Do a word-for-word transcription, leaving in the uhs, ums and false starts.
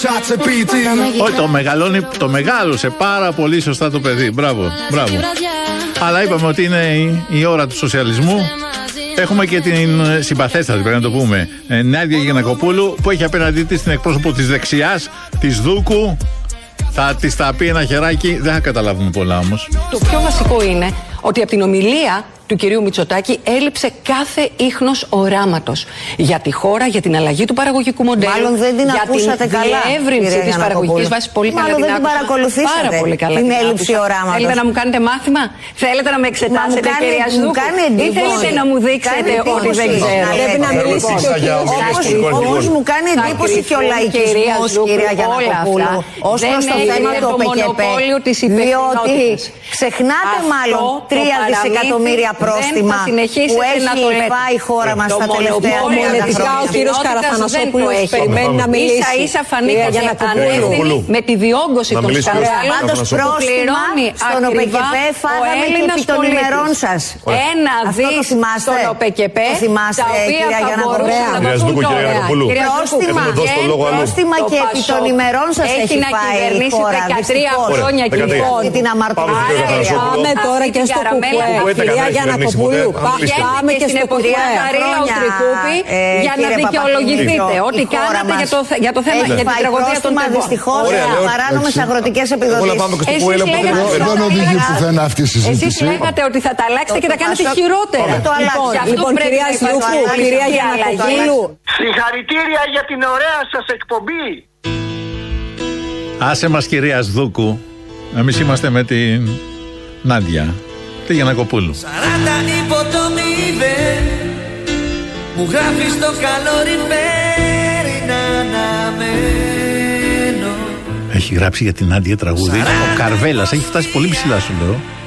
Όχι, το μεγαλώνει, το μεγάλωσε πάρα πολύ σωστά το παιδί. Μπράβο, μπράβο. Αλλά είπαμε ότι είναι η, η ώρα του σοσιαλισμού. Έχουμε και την συμπαθέστατη, πρέπει να το πούμε, Νάντια Γιαννακοπούλου, που έχει απέναντί της την εκπρόσωπο της δεξιάς, της Δούκου. Θα της τα πει ένα χεράκι, δεν θα καταλάβουμε πολλά όμως. Το πιο βασικό είναι ότι από την ομιλία του κυρίου Μητσοτάκη έλειψε κάθε ίχνος οράματος για τη χώρα, για την αλλαγή του παραγωγικού μοντέλου. Μάλλον δεν την για ακούσατε την καλά. διεύρυνση της παραγωγικής βάσης. Πολύ καλά. Μάλλον δεν την παρακολουθήσατε. Πάρα πολύ καλά. Την έλλειψη οράματος. Θέλετε να μου κάνετε μάθημα, θέλετε να με εξετάσετε, κάνει, κυρία Σδούκου, ή θέλετε να μου δείξετε ότι δεν ξέρω. Πρέπει να μιλήσει όπως μου κάνει εντύπωση και ο λαϊκισμός, κυρία Γιαννακοπούλου, ως προς το θέμα του ΟΠΕΚΕΠΕ, διότι ξεχνάτε μάλλον τρία δισεκατομμύρια πρόστιμα που έχει φάει η χώρα μας τα τελευταία χρόνια. Ο κύριος Καραθανασόπουλος περιμένει να μιλήσει. Ίσα ίσα φανήκατε ανεύθυνοι με τη διόγκωση των σκανδάλων. Πάντως πρόστιμα στον ΟΠΕΚΕΠΕ φάγαμε και επί των ημερών σας. Ένα δις στον ΟΠΕΚΕΠΕ, τα οποία θα μπορούσαν να δώσουν τώρα. Πρόστιμα και επί των ημερών σας έχει φάει η χώρα. δεκατρία χρόνια λοιπόν. Την αμαρτωλία. Πάμε τώρα και στο κουκουέ. Κυρία Γιαννακοπούλου, πάμε και στο κουκουέ. Για να δικαιολογηθείτε ό,τι κάνατε για το θέμα, για την τραγωδία των τεμπών. Δυστυχώς, παράνομες αγροτικές επιδοτήσεις. Δεν οδηγεί πουθενά αυτή η συζήτηση. Εσείς λέγατε ότι θα τα αλλάξετε και τα κάνετε χειρότερα. Λοιπόν, κυρία Σλούκου, κυρία Γιαννακοπούλου. Συγχαρητήρια για την ωραία σας εκπομπή. Άσε μας, κυρία Σδούκου. Εμείς είμαστε με την Νάντια, τη Γιαννακοπούλου. Σαράντα υπό το μηδέν, μου γράφει στο καλοριφέρι να αναμένω. Έχει γράψει για την Νάντια τραγούδι. Ο Καρβέλας έχει φτάσει πολύ ψηλά, σου λέω.